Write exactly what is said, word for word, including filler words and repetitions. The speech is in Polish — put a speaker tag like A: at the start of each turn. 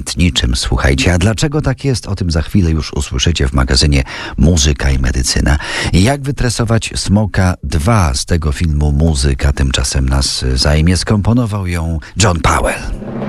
A: nędzniczym, słuchajcie. A dlaczego tak jest? O tym za chwilę już usłyszycie w magazynie Muzyka i Medycyna. Jak wytresować smoka dwa z tego filmu Muzyka tymczasem nas zajmie. Skomponował ją John Powell.